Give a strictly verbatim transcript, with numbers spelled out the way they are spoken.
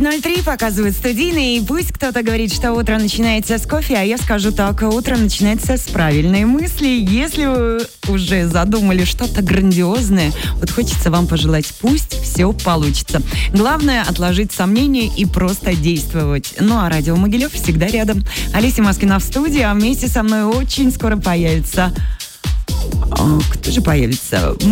ноль три показывает студийный, и пусть кто-то говорит, что утро начинается с кофе, а я скажу так, утро начинается с правильной мысли. Если вы уже задумали что-то грандиозное, вот хочется вам пожелать, пусть все получится. Главное — отложить сомнения и просто действовать. Ну а радио Могилев всегда рядом. Олеся Маскина в студии, а вместе со мной очень скоро появится... Кто же появится?